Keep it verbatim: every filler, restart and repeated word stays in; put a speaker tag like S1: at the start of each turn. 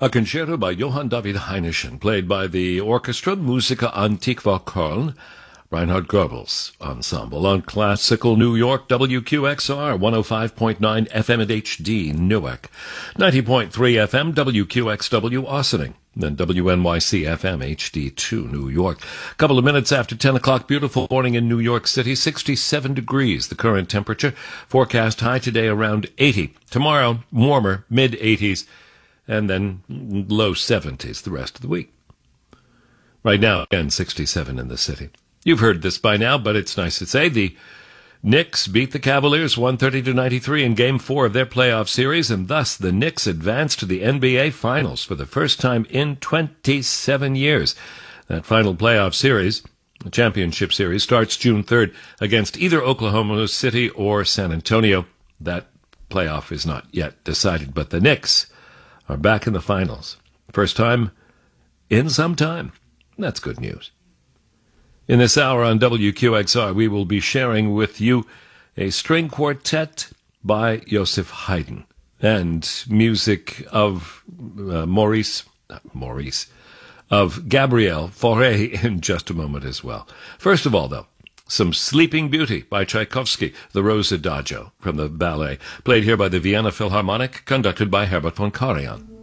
S1: A concerto by Johann David Heinichen, played by the orchestra Musica Antiqua Köln, Reinhard Goebbels Ensemble, on Classical New York, W Q X R, one oh five point nine F M at H D, Newark, ninety point three F M, W Q X W, Ossining, then W N Y C F M, H D two, New York. A couple of minutes after ten o'clock, beautiful morning in New York City, sixty-seven degrees, the current temperature. Forecast high today around eighty. Tomorrow, warmer, mid-eighties, and then low seventies the rest of the week. Right now, again, sixty-seven in the city. You've heard this by now, but it's nice to say. The Knicks beat the Cavaliers one thirty to ninety-three in Game four of their playoff series, and thus the Knicks advance to the N B A Finals for the first time in twenty-seven years. That final playoff series, the championship series, starts June third against either Oklahoma City or San Antonio. That playoff is not yet decided, but the Knicks are back in the finals. First time in some time. That's good news. In this hour on W Q X R, we will be sharing with you a string quartet by Joseph Haydn and music of uh, Maurice, Maurice, of Gabriel Fauré in just a moment as well. First of all, though, some Sleeping Beauty by Tchaikovsky, the Rose Adagio from the ballet, played here by the Vienna Philharmonic, conducted by Herbert von Karajan.